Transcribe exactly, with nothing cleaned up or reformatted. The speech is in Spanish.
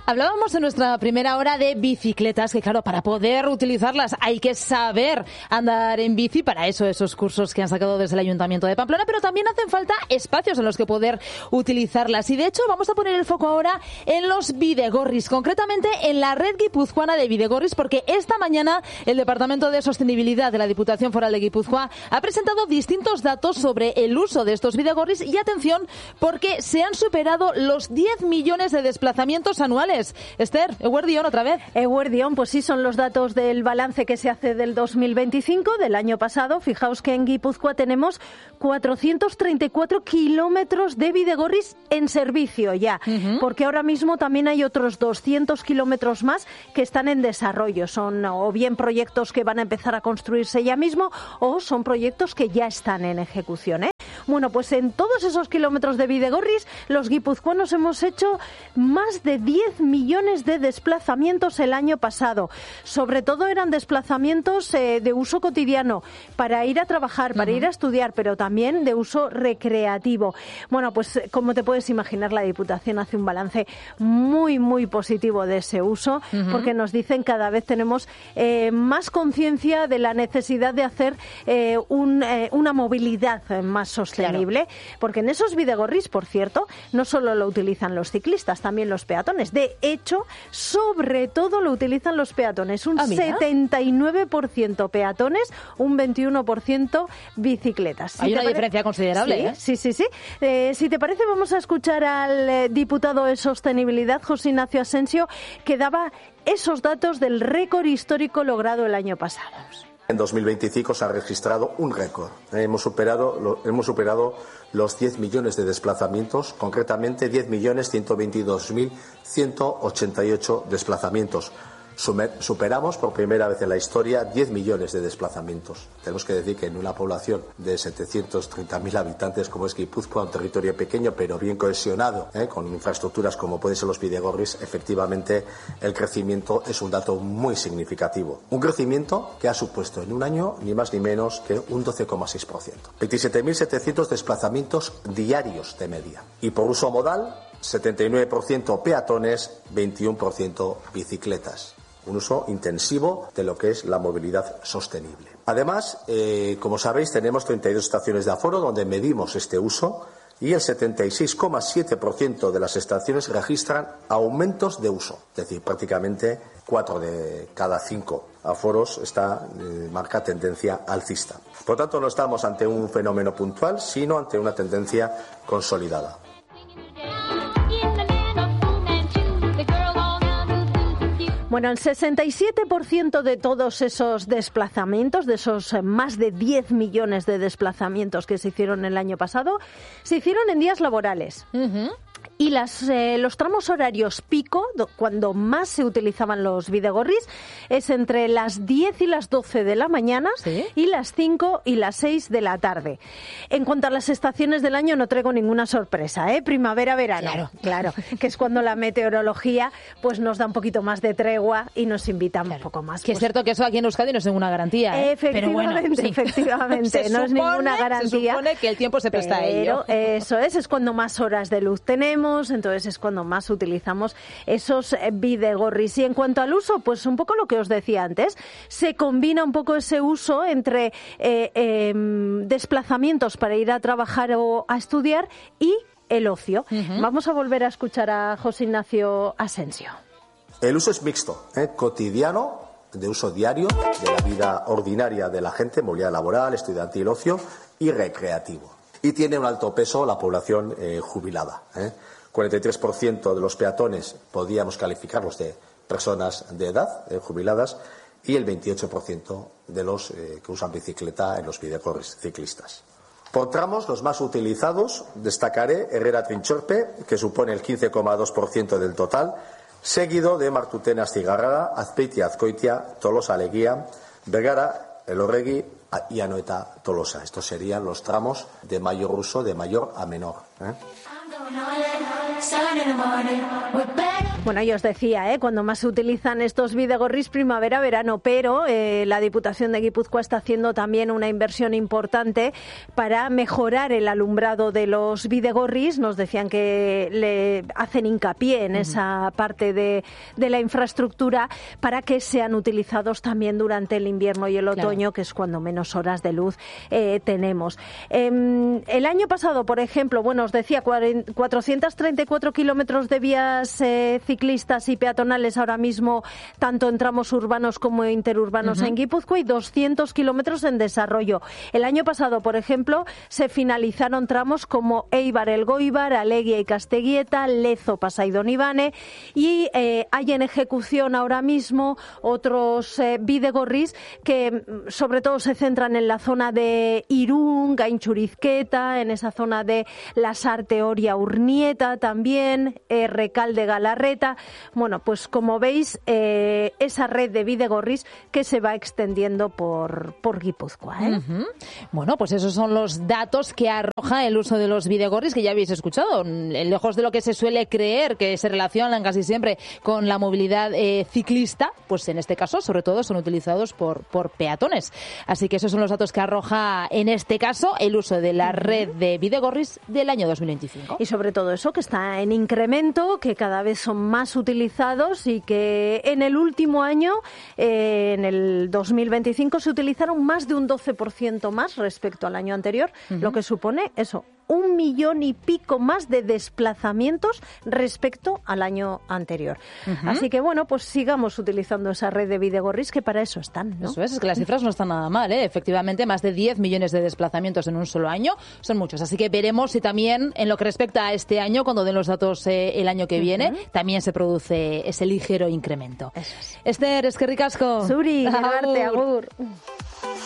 Hablábamos en nuestra primera hora de bicicletas, que claro, para poder utilizarlas hay que saber andar en bici, para eso esos cursos que han sacado desde el Ayuntamiento de Pamplona, pero también hacen falta espacios en los que poder utilizarlas. Y de hecho vamos a poner el foco ahora en los bidegorris, concretamente en la red guipuzcoana de bidegorris, porque esta mañana el Departamento de Sostenibilidad de la Diputación Foral de Guipúzcoa ha presentado distintos datos sobre el uso de estos bidegorris y atención, porque se han superado los diez millones de desplazamientos anuales. Esther, Eguerdión otra vez. Eguerdión, pues sí, son los datos del balance que se hace del dos mil veinticinco, del año pasado. Fijaos que en Guipúzcoa tenemos cuatrocientos treinta y cuatro kilómetros de bidegorris en servicio ya, uh-huh. porque ahora mismo también hay otros doscientos kilómetros más que están en desarrollo. Son o bien proyectos que van a empezar a construirse ya mismo o son proyectos que ya están en ejecución, ¿eh? Bueno, pues en todos esos kilómetros de bidegorris, los guipuzcoanos hemos hecho más de diez millones de desplazamientos el año pasado. Sobre todo eran desplazamientos eh, de uso cotidiano, para ir a trabajar, para uh-huh. ir a estudiar, pero también de uso recreativo. Bueno, pues como te puedes imaginar, la Diputación hace un balance muy, muy positivo de ese uso, uh-huh. porque nos dicen cada vez tenemos eh, más conciencia de la necesidad de hacer eh, un, eh, una movilidad más sostenible, claro. porque en esos bidegorris, por cierto, no solo lo utilizan los ciclistas, también los peatones. De hecho, sobre todo lo utilizan los peatones, un ah, setenta y nueve por ciento peatones, un veintiuno por ciento bicicletas. Si Hay una pare... diferencia considerable. Sí, ¿eh? sí, sí. sí. Eh, si te parece, vamos a escuchar al eh, diputado de Sostenibilidad, José Ignacio Asensio, que daba esos datos del récord histórico logrado el año pasado. En dos mil veinticinco se ha registrado un récord. Hemos superado, lo, hemos superado los diez millones de desplazamientos, concretamente diez millones ciento veintidós mil ciento ochenta y ocho desplazamientos. Superamos por primera vez en la historia diez millones de desplazamientos. Tenemos que decir que en una población de setecientos treinta mil habitantes como es Guipúzcoa, un territorio pequeño pero bien cohesionado, ¿eh? con infraestructuras como pueden ser los bidegorris, efectivamente el crecimiento es un dato muy significativo. Un crecimiento que ha supuesto en un año ni más ni menos que un doce coma seis por ciento. veintisiete mil setecientos desplazamientos diarios de media. Y por uso modal, setenta y nueve por ciento peatones, veintiuno por ciento bicicletas. Un uso intensivo de lo que es la movilidad sostenible. Además, eh, como sabéis, tenemos treinta y dos estaciones de aforo donde medimos este uso y el setenta y seis coma siete por ciento de las estaciones registran aumentos de uso. Es decir, prácticamente cuatro de cada cinco aforos está eh, marca tendencia alcista. Por tanto, no estamos ante un fenómeno puntual, sino ante una tendencia consolidada. Bueno, el sesenta y siete por ciento de todos esos desplazamientos, de esos más de diez millones de desplazamientos que se hicieron el año pasado, se hicieron en días laborales. Uh-huh. Y las, eh, los tramos horarios pico, do, cuando más se utilizaban los bidegorris, es entre las diez y las doce de la mañana, ¿sí? y las cinco y las seis de la tarde. En cuanto a las estaciones del año, no traigo ninguna sorpresa, ¿eh? Primavera-verano, claro. claro, que es cuando la meteorología pues nos da un poquito más de tregua y nos invita claro. un poco más. Que pues, es cierto que eso aquí en Euskadi no es ninguna garantía, ¿eh? Efectivamente, Pero bueno, sí. efectivamente, no supone, es ninguna garantía. Se supone que el tiempo se presta a ello. Eso es, es cuando más horas de luz tenemos, entonces es cuando más utilizamos esos bidegorris. Y en cuanto al uso, pues un poco lo que os decía antes, se combina un poco ese uso entre eh, eh, desplazamientos para ir a trabajar o a estudiar y el ocio. Uh-huh. Vamos a volver a escuchar a José Ignacio Asensio. El uso es mixto, ¿eh? cotidiano, de uso diario, de la vida ordinaria de la gente, movilidad laboral, estudiantil, ocio y recreativo. Y tiene un alto peso la población eh, jubilada, ¿eh? cuarenta y tres por ciento de los peatones podíamos calificarlos de personas de edad, eh, jubiladas, y el veintiocho por ciento de los eh, que usan bicicleta en los bidegorris ciclistas. Por tramos, los más utilizados, destacaré Herrera-Trinchorpe, que supone el quince coma dos por ciento del total, seguido de Martutena-Astigarraga, Azpeitia-Azkoitia, Tolosa-Aleguía, Bergara, Elorregui y Anoeta-Tolosa. Estos serían los tramos de mayor uso, de mayor a menor, ¿eh? Bueno, yo os decía, ¿eh? cuando más se utilizan estos bidegorris primavera-verano, pero eh, la Diputación de Guipúzcoa está haciendo también una inversión importante para mejorar el alumbrado de los bidegorris. Nos decían que le hacen hincapié en uh-huh. esa parte de, de la infraestructura para que sean utilizados también durante el invierno y el otoño, claro. que es cuando menos horas de luz eh, tenemos. Eh, el año pasado, por ejemplo, bueno, os decía, cuatrocientos treinta y cuatro kilómetros de vías eh, ciclistas y peatonales ahora mismo, tanto en tramos urbanos como interurbanos uh-huh. en Guipúzcoa, y doscientos kilómetros en desarrollo. El año pasado, por ejemplo, se finalizaron tramos como Eibar-Elgoibar, Aleguia y Casteguieta, Lezo-Pasaidon-Ibane, y eh, hay en ejecución ahora mismo otros eh, bidegorris que sobre todo se centran en la zona de Irún, Gainchurizqueta, en esa zona de Lasarte, Oria, Urnieta también, eh, Recalde, Galarreta. Bueno, pues como veis, eh, esa red de bidegorris que se va extendiendo por, por Guipúzcoa, ¿eh? Uh-huh. Bueno, pues esos son los datos que arroja el uso de los bidegorris, que ya habéis escuchado. Lejos de lo que se suele creer, que se relacionan casi siempre con la movilidad eh, ciclista, pues en este caso, sobre todo, son utilizados por, por peatones. Así que esos son los datos que arroja, en este caso, el uso de la red de bidegorris del año dos mil veinticinco. Y sobre todo eso, que está en incremento, que cada vez son más utilizados y que en el último año, eh, en el dos mil veinticinco, se utilizaron más de un doce por ciento más respecto al año anterior, uh-huh. lo que supone eso, un millón y pico más de desplazamientos respecto al año anterior. Uh-huh. Así que, bueno, pues sigamos utilizando esa red de bidegorris, que para eso están, ¿no? Eso es, es que las cifras no están nada mal, ¿eh? Efectivamente, más de diez millones de desplazamientos en un solo año son muchos. Así que veremos si también, en lo que respecta a este año, cuando den los datos eh, el año que viene, uh-huh. también se produce ese ligero incremento. Eso es. Esther, es que ricasco. Suri, agur.